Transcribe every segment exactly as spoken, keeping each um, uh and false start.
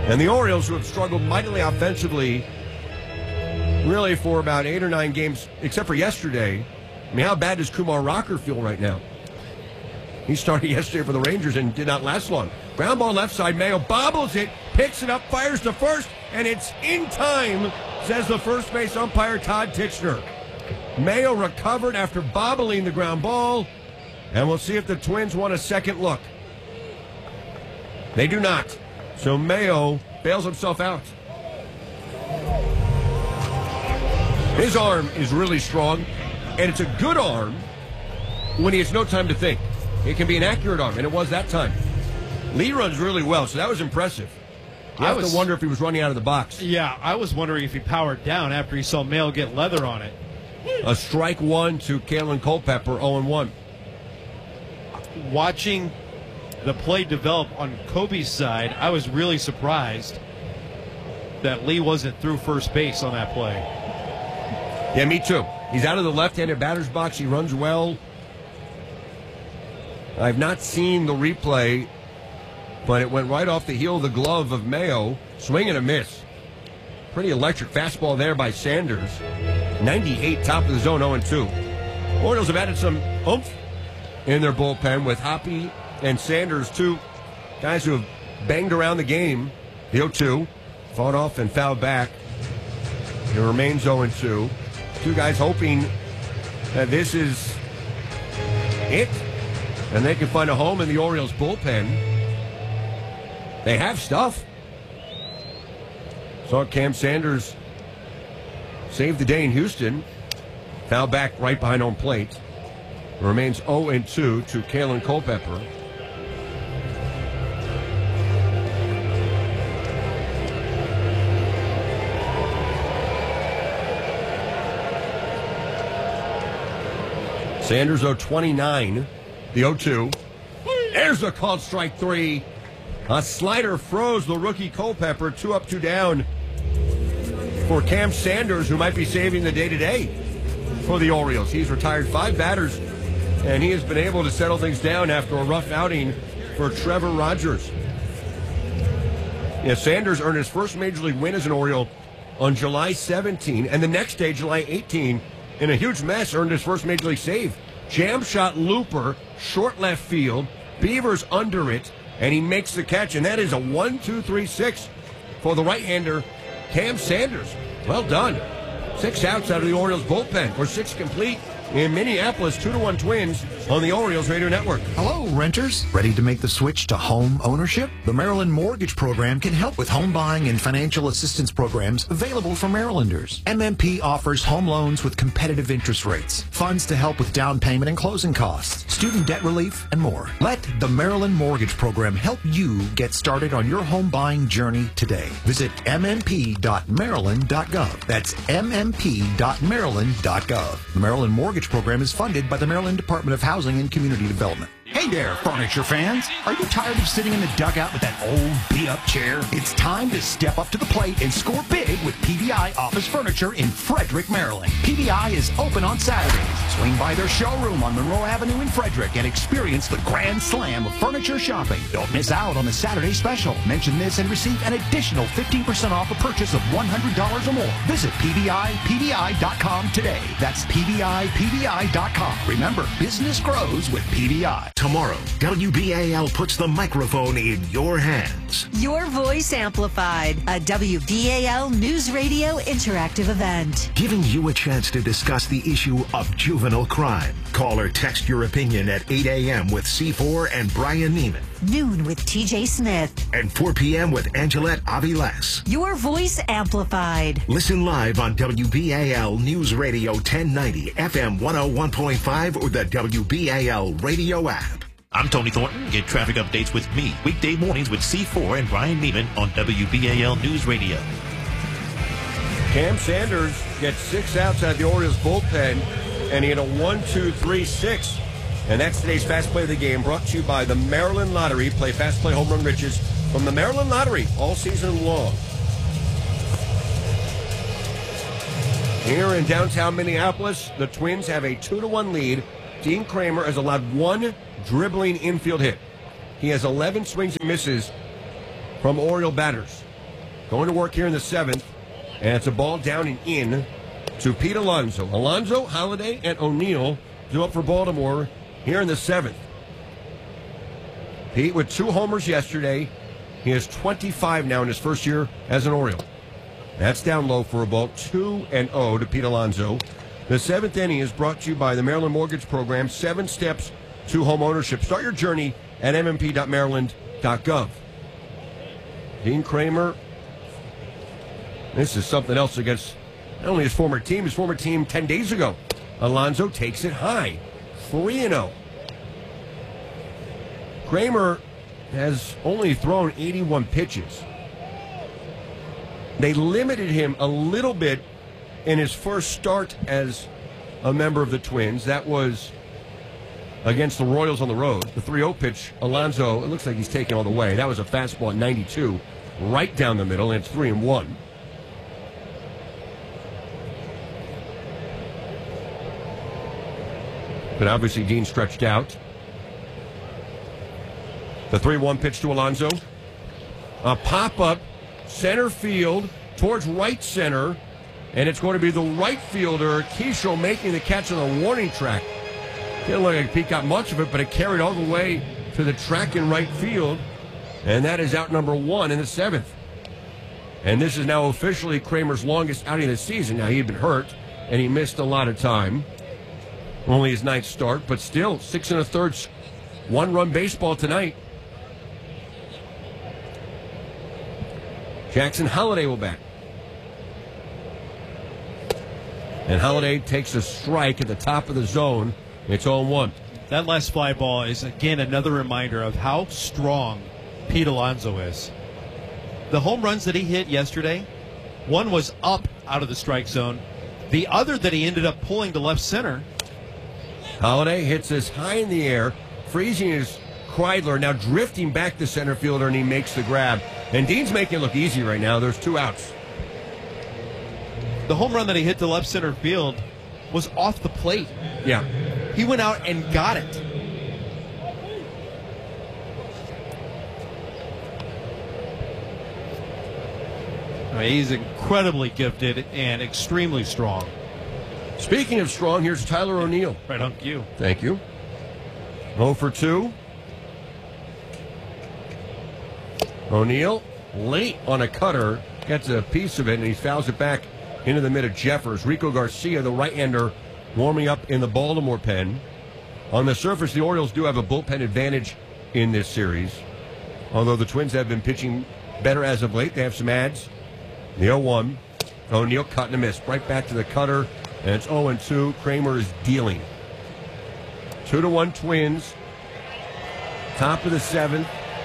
And the Orioles, who have struggled mightily offensively, really for about eight or nine games, except for yesterday. I mean, how bad does Kumar Rocker feel right now? He started yesterday for the Rangers and did not last long. Ground ball left side. Mayo bobbles it, picks it up, fires to first, and it's in time, says the first base umpire, Todd Tichenor. Mayo recovered after bobbling the ground ball, and we'll see if the Twins want a second look. They do not. So Mayo bails himself out. His arm is really strong, and it's a good arm when he has no time to think. It can be an accurate arm, and it was that time. Lee runs really well, so that was impressive. You I have was, to wonder if he was running out of the box. Yeah, I was wondering if he powered down after he saw Mayo get leather on it. A strike one to Kalen Culpepper, oh and one. Watching the play develop on Kobe's side, I was really surprised that Lee wasn't through first base on that play. Yeah, me too. He's out of the left-handed batter's box. He runs well. I've not seen the replay, but it went right off the heel of the glove of Mayo. Swing and a miss. Pretty electric fastball there by Sanders. ninety-eight, top of the zone, oh and two. Orioles have added some oomph in their bullpen with Hoppy and Sanders, two guys who have banged around the game. The oh two, fought off and fouled back. It remains oh and two. Two guys hoping that this is it, and they can find a home in the Orioles bullpen. They have stuff. Saw Cam Sanders save the day in Houston. Foul back right behind home plate. It remains oh and two to Kalen Culpepper. Sanders oh twenty-nine, the oh two. There's a called strike three. A slider froze the rookie Culpepper. Two up, two down for Cam Sanders, who might be saving the day today for the Orioles. He's retired five batters, and he has been able to settle things down after a rough outing for Trevor Rogers. Yeah, Sanders earned his first Major League win as an Oriole on July seventeenth, and the next day, July eighteenth, in a huge mess, earned his first Major League save. Jam shot looper, short left field. Beavers under it, and he makes the catch, and that is a one two three six for the right-hander, Cam Sanders. Well done. Six outs out of the Orioles bullpen. We're six complete in Minneapolis. Two to one Twins on the Orioles Radio Network. Hello, renters. Ready to make the switch to home ownership? The Maryland Mortgage Program can help with home buying and financial assistance programs available for Marylanders. M M P offers home loans with competitive interest rates, funds to help with down payment and closing costs, student debt relief, and more. Let the Maryland Mortgage Program help you get started on your home buying journey today. Visit m m p dot maryland dot gov. That's m m p dot maryland dot gov. The Maryland Mortgage Program is funded by the Maryland Department of Housing and Community Development. Hey there, furniture fans. Are you tired of sitting in the dugout with that old beat-up chair? It's time to step up to the plate and score big with P V I Office Furniture in Frederick, Maryland. P V I is open on Saturdays. Swing by their showroom on Monroe Avenue in Frederick and experience the grand slam of furniture shopping. Don't miss out on the Saturday special. Mention this and receive an additional fifteen percent off a purchase of one hundred dollars or more. Visit P V I P V I dot com today. That's P V I P V I dot com. Remember, business grows with P V I. Tomorrow, W B A L puts the microphone in your hands. Your Voice Amplified, a W B A L News Radio interactive event. Giving you a chance to discuss the issue of juvenile crime. Call or text your opinion at eight a.m. with C four and Brian Neiman. Noon with T J Smith. And four p.m. with Angelette Aviles. Your Voice Amplified. Listen live on W B A L News Radio ten ninety, F M one oh one point five, or the W B A L radio app. I'm Tony Thornton. Get traffic updates with me weekday mornings with C four and Brian Neiman on W B A L News Radio. Cam Sanders gets six outs out of the Orioles bullpen, and he had a one two three six. And that's today's Fast Play of the Game, brought to you by the Maryland Lottery. Play Fast Play Home Run Riches from the Maryland Lottery all season long. Here in downtown Minneapolis, the Twins have a two to one lead. Dean Kramer has allowed one dribbling infield hit. He has eleven swings and misses from Oriole batters. going to work here in the seventh, and it's a ball down and in to Pete Alonso. Alonso, Holiday, and O'Neill due up for Baltimore here in the seventh. Pete with two homers yesterday. He has twenty-five now in his first year as an Oriole. That's down low for a ball, two and oh to Pete Alonso. The seventh inning is brought to you by the Maryland Mortgage Program, seven steps to home ownership. Start your journey at m m p dot maryland dot gov. Dean Kramer, this is something else against not only his former team, his former team ten days ago. Alonso takes it high, three and oh. Kramer has only thrown eighty-one pitches. They limited him a little bit in his first start as a member of the Twins. That was against the Royals on the road. The three oh pitch, Alonso, it looks like he's taking all the way. That was a fastball at ninety-two, right down the middle, and it's three and one. But obviously Dean stretched out. The three one pitch to Alonso. A pop-up center field towards right center. And it's going to be the right fielder, Keisho, making the catch on the warning track. Didn't look like Pete got much of it, but it carried all the way to the track in right field. And that is out number one in the seventh. And this is now officially Kramer's longest outing of the season. Now, he had been hurt, and he missed a lot of time. Only his ninth start, but still, six and a third, one-run baseball tonight. Jackson Holiday will bat. And Holiday takes a strike at the top of the zone. It's oh one. That last fly ball is, again, another reminder of how strong Pete Alonso is. The home runs that he hit yesterday, one was up out of the strike zone. The other that he ended up pulling to left center. Holiday hits this high in the air, freezing his Kreidler, now drifting back to center fielder, and he makes the grab. And Dean's making it look easy right now. There's two outs. The home run that he hit to left center field was off the plate. Yeah. He went out and got it. I mean, he's incredibly gifted and extremely strong. Speaking of strong, here's Tyler O'Neill. Right on cue. Thank you. oh for two. O'Neill, late on a cutter, gets a piece of it, and he fouls it back into the mid of Jeffers. Rico Garcia, the right-hander, warming up in the Baltimore pen. On the surface, the Orioles do have a bullpen advantage in this series. Although the Twins have been pitching better as of late. They have some ads. The oh one. O'Neill cut and a miss. Right back to the cutter, and it's oh and two. Kramer is dealing. two to one Twins. Top of the seventh.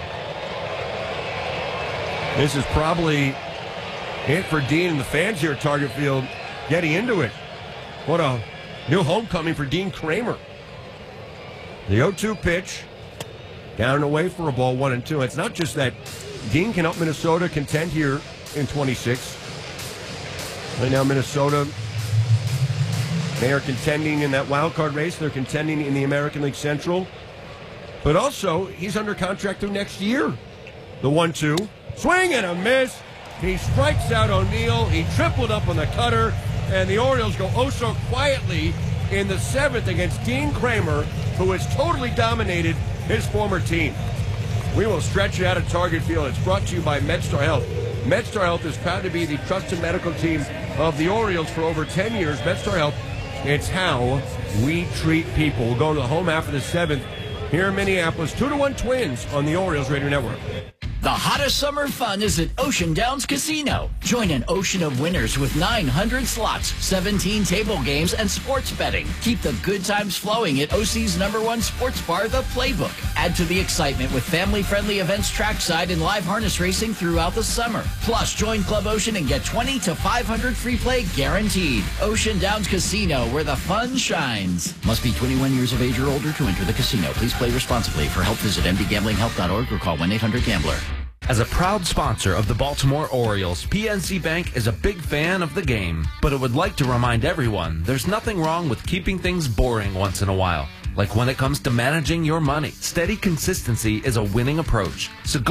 This is probably it for Dean and the fans here at Target Field getting into it. What a new homecoming for Dean Kramer. The oh two pitch. Down and away for a ball, one and two. It's not just that Dean can help Minnesota contend here in twenty-six. Right now, Minnesota, they are contending in that wild card race. They're contending in the American League Central. But also, he's under contract through next year. The one two. Swing and a miss. He strikes out O'Neill. He tripled up on the cutter. And the Orioles go oh so quietly in the seventh against Dean Kramer, who has totally dominated his former team. We will stretch it out at Target Field. It's brought to you by MedStar Health. MedStar Health is proud to be the trusted medical team of the Orioles for over ten years. MedStar Health, it's how we treat people. We'll go to the home half of the seventh here in Minneapolis. Two to one Twins on the Orioles Radio Network. The hottest summer fun is at Ocean Downs Casino. Join an ocean of winners with nine hundred slots, seventeen table games, and sports betting. Keep the good times flowing at O C's number one sports bar, The Playbook. Add to the excitement with family-friendly events trackside and live harness racing throughout the summer. Plus, join Club Ocean and get twenty to five hundred free play guaranteed. Ocean Downs Casino, where the fun shines. Must be twenty-one years of age or older to enter the casino. Please play responsibly. For help, visit m d gambling help dot org or call one eight hundred gambler. As a proud sponsor of the Baltimore Orioles, P N C Bank is a big fan of the game, but it would like to remind everyone there's nothing wrong with keeping things boring once in a while. Like when it comes to managing your money, steady consistency is a winning approach. So go